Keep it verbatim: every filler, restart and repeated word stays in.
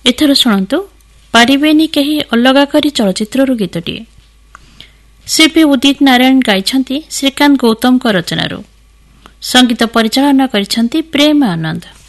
ଏଥର ଶୁଣନ୍ତୁ ପାରିବେନି କେହି ଅଲଗା କରି ଚଳଚ୍ଚିତ୍ରରୁ ଗୀତଟିଏ। ଶିଳ୍ପୀ ଉଦିତ ନାରାୟଣ ଗାଇଛନ୍ତି ଶ୍ରୀକାନ୍ତ ଗୌତମଙ୍କ ରଚନାରୁ। ସଙ୍ଗୀତ ପରିଚାଳନା କରିଛନ୍ତି ପ୍ରେମ ଆନନ୍ଦ।